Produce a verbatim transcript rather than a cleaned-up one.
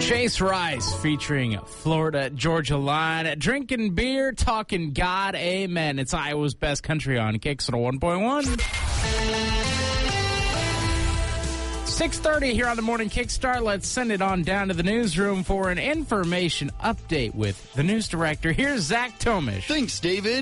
Chase Rice featuring Florida Georgia Line. Drinking beer, talking God, amen. It's Iowa's best country on Kicks at one point one. six thirty here on the Morning Kickstart. Let's send it on down to the newsroom for an information update with the news director. Here's Zach Tomish. Thanks, David.